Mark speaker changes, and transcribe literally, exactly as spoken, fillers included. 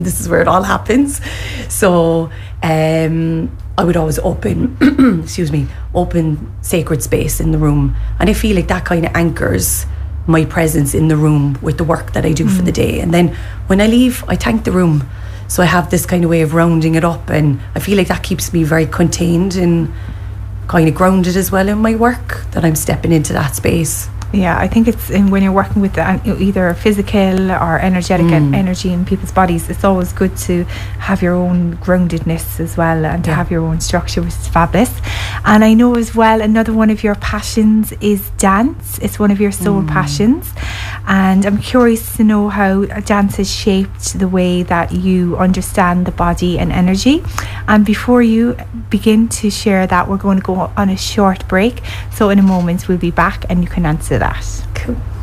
Speaker 1: This is where it all happens. So um, I would always open, excuse me, open sacred space in the room. And I feel like that kind of anchors my presence in the room with the work that I do mm. for the day. And then when I leave, I thank the room. So I have this kind of way of rounding it up, and I feel like that keeps me very contained and kind of grounded as well in my work, that I'm stepping into that space.
Speaker 2: Yeah, I think it's in when you're working with the, either physical or energetic mm. energy in people's bodies, it's always good to have your own groundedness as well, and to yeah. have your own structure, which is fabulous. And I know as well, another one of your passions is dance. It's one of your soul mm. passions, and I'm curious to know how dance has shaped the way that you understand the body and energy. And before you begin to share that, we're going to go on a short break, so in a moment we'll be back and you can answer that.
Speaker 1: Cool.